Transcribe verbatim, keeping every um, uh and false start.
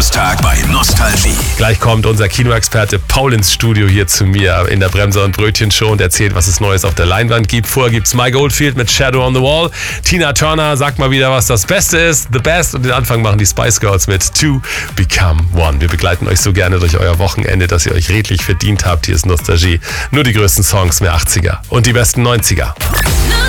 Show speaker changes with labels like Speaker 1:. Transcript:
Speaker 1: Tag bei Nostalgie.
Speaker 2: Gleich kommt unser Kinoexperte Paul ins Studio hier zu mir in der Bremser und Brötchen Show und erzählt, was es Neues auf der Leinwand gibt. Vorher gibt's Mike Oldfield mit Shadow on the Wall. Tina Turner sagt mal wieder, was das Beste ist, The Best. Und den Anfang machen die Spice Girls mit To Become One. Wir begleiten euch so gerne durch euer Wochenende, dass ihr euch redlich verdient habt. Hier ist Nostalgie. Nur die größten Songs, mehr achtziger und die besten neunziger.